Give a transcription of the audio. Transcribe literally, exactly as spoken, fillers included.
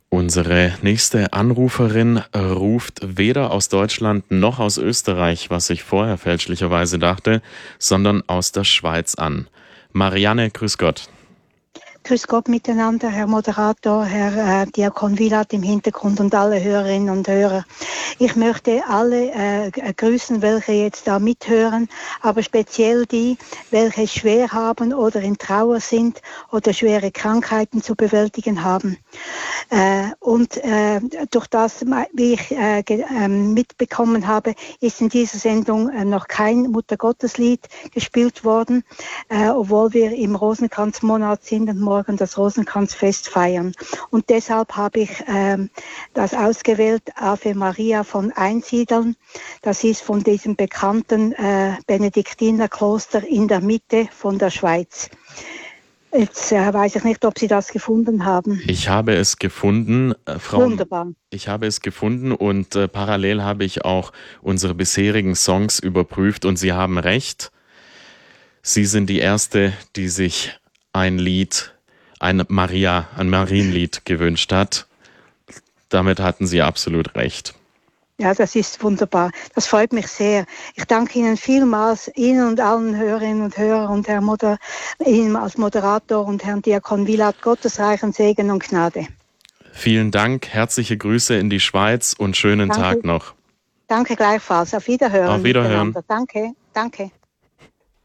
Unsere nächste Anruferin ruft weder aus Deutschland noch aus Österreich, was ich vorher fälschlicherweise dachte, sondern aus der Schweiz an. Marianne, grüß Gott. Grüß Gott miteinander, Herr Moderator, Herr äh, Diakon Wilat im Hintergrund und alle Hörerinnen und Hörer. Ich möchte alle äh, grüßen, welche jetzt da mithören, aber speziell die, welche es schwer haben oder in Trauer sind oder schwere Krankheiten zu bewältigen haben. Äh, und äh, durch das, wie ich äh, äh, mitbekommen habe, ist in dieser Sendung äh, noch kein Muttergotteslied gespielt worden, äh, obwohl wir im Rosenkranzmonat sind und morgen das Rosenkranzfest feiern. Und deshalb habe ich ähm, das ausgewählt, Ave Maria von Einsiedeln. Das ist von diesem bekannten äh, Benediktinerkloster in der Mitte von der Schweiz. Jetzt äh, weiß ich nicht, ob Sie das gefunden haben. Ich habe es gefunden, äh, Frau. Wunderbar. Ich habe es gefunden und äh, parallel habe ich auch unsere bisherigen Songs überprüft und Sie haben recht. Sie sind die Erste, die sich ein Lied, ein Maria, ein Marienlied gewünscht hat. Damit hatten Sie absolut recht. Ja, das ist wunderbar. Das freut mich sehr. Ich danke Ihnen vielmals, Ihnen und allen Hörerinnen und Hörern und Herrn Moder, Ihnen als Moderator und Herrn Diakon Wilat, Gottes reichen Segen und Gnade. Vielen Dank, herzliche Grüße in die Schweiz und schönen Danke. Tag noch. Danke gleichfalls. Auf Wiederhören. Auf Wiederhören. Danke, danke.